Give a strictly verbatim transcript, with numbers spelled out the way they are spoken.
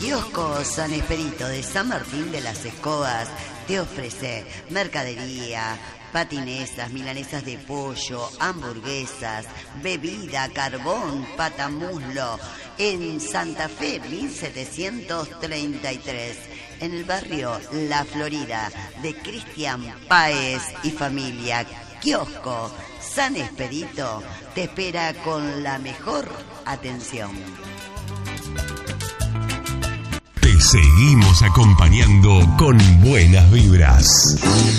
kiosco San Esperito de San Martín de las Escobas te ofrece mercadería, patinesas, milanesas de pollo, hamburguesas, bebida, carbón, patamuslo, en Santa Fe mil setecientos treinta y tres, en el barrio La Florida de Cristian Páez y familia. Kiosco San Esperito te espera con la mejor atención. Te seguimos acompañando con buenas vibras.